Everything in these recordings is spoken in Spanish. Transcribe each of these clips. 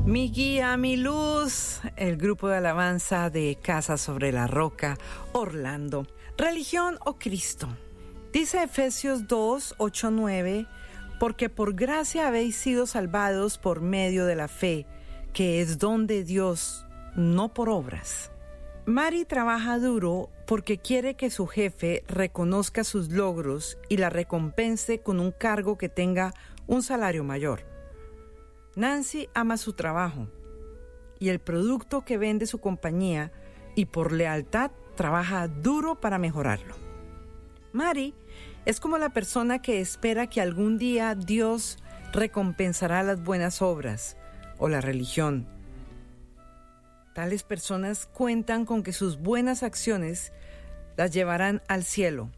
Mi guía, mi luz, el grupo de alabanza de Casa sobre la Roca, Orlando. ¿Religión o Cristo? Dice Efesios 2, 8, 9, porque por gracia habéis sido salvados por medio de la fe, que es don de Dios, no por obras. Mari trabaja duro porque quiere que su jefe reconozca sus logros y la recompense con un cargo que tenga un salario mayor. Nancy ama su trabajo y el producto que vende su compañía y por lealtad trabaja duro para mejorarlo. Mari es como la persona que espera que algún día Dios recompensará las buenas obras o la religión. Tales personas cuentan con que sus buenas acciones las llevarán al cielo.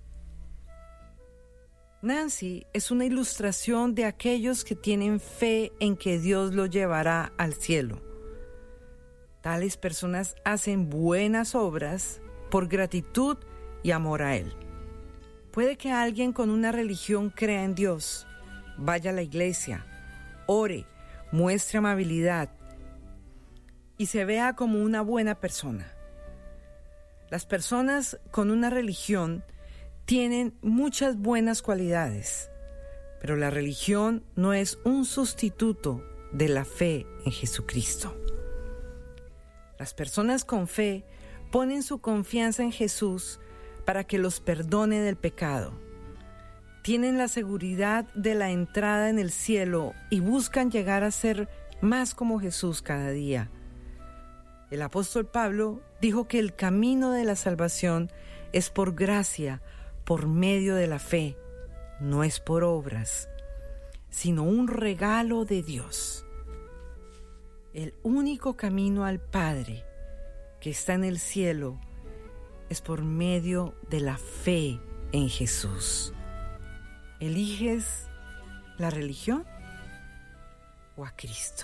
Nancy es una ilustración de aquellos que tienen fe en que Dios los llevará al cielo. Tales personas hacen buenas obras por gratitud y amor a Él. Puede que alguien con una religión crea en Dios, vaya a la iglesia, ore, muestre amabilidad y se vea como una buena persona. Las personas con una religión tienen muchas buenas cualidades, pero la religión no es un sustituto de la fe en Jesucristo. Las personas con fe ponen su confianza en Jesús para que los perdone del pecado. Tienen la seguridad de la entrada en el cielo y buscan llegar a ser más como Jesús cada día. El apóstol Pablo dijo que el camino de la salvación es por gracia, por medio de la fe, no es por obras, sino un regalo de Dios. El único camino al Padre que está en el cielo es por medio de la fe en Jesús. ¿Eliges la religión o a Cristo?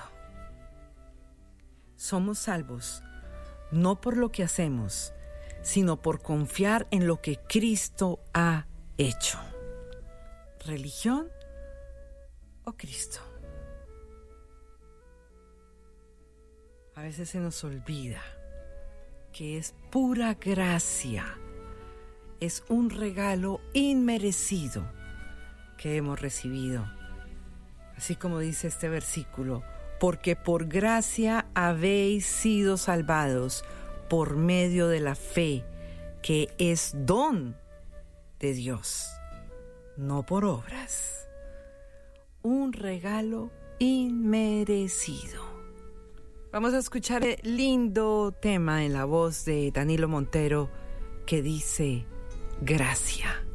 Somos salvos no por lo que hacemos, sino por confiar en lo que Cristo ha hecho. ¿Religión o Cristo? A veces se nos olvida que es pura gracia, es un regalo inmerecido que hemos recibido. Así como dice este versículo, porque por gracia habéis sido salvados por medio de la fe, que es don de Dios, no por obras. Un regalo inmerecido. Vamos a escuchar el lindo tema en la voz de Danilo Montero que dice: Gracia.